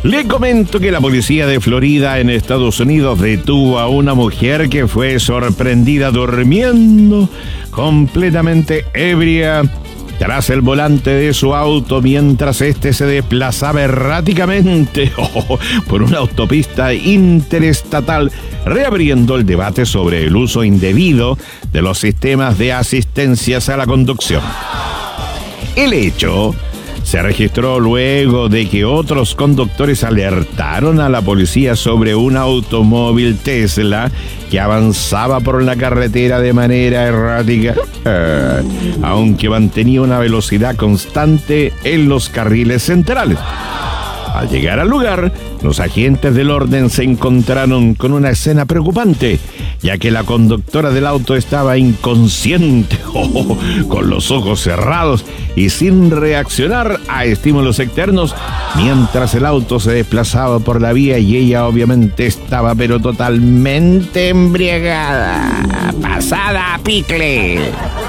Le comento que la policía de Florida en Estados Unidos detuvo a una mujer que fue sorprendida durmiendo completamente ebria tras el volante de su auto mientras este se desplazaba erráticamente por una autopista interestatal, reabriendo el debate sobre el uso indebido de los sistemas de asistencias a la conducción. El hecho se registró luego de que otros conductores alertaron a la policía sobre un automóvil Tesla que avanzaba por la carretera de manera errática, aunque mantenía una velocidad constante en los carriles centrales. Al llegar al lugar, los agentes del orden se encontraron con una escena preocupante, ya que la conductora del auto estaba inconsciente, con los ojos cerrados y sin reaccionar a estímulos externos, mientras el auto se desplazaba por la vía y ella obviamente estaba pero totalmente embriagada, pasada a picle.